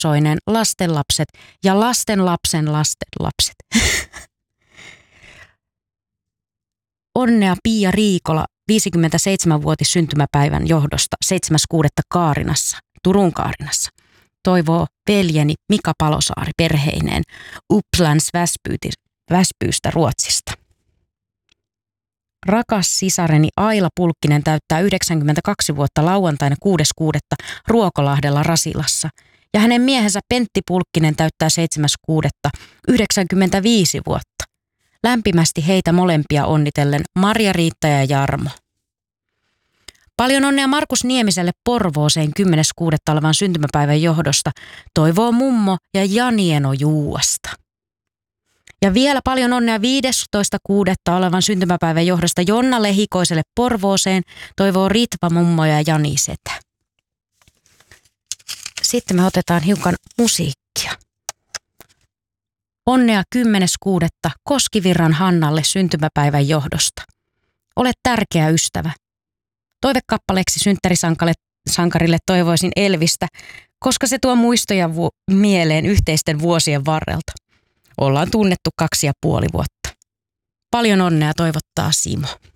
Soinen, lastenlapset ja lastenlapsen lastenlapset. Onnea Pia Riikola 57-vuotis syntymäpäivän johdosta 7.6. Kaarinassa, Turun Kaarinassa. Toivoo veljeni Mika Palosaari perheineen Upplands Väspyystä Ruotsista. Rakas sisareni Aila Pulkkinen täyttää 92 vuotta lauantaina 6.6. Ruokolahdella Rasilassa. Ja hänen miehensä Pentti Pulkkinen täyttää 7.6. 95 vuotta. Lämpimästi heitä molempia onnitellen Marja-Riitta ja Jarmo. Paljon onnea Markus Niemiselle Porvooseen 10.6. olevan syntymäpäivän johdosta, toivoo mummo ja Janieno Juuasta. Ja vielä paljon onnea 15.6. olevan syntymäpäivän johdosta Jonna Lehikoiselle Porvooseen, toivoo Ritva mummo ja Jani setä. Sitten me otetaan hiukan musiikkia. Onnea 10.6. Koskivirran Hannalle syntymäpäivän johdosta. Olet tärkeä ystävä. Toivekappaleeksi synttärisankarille toivoisin Elvistä, koska se tuo muistoja mieleen yhteisten vuosien varrelta. Ollaan tunnettu 2,5 vuotta. Paljon onnea toivottaa Simo.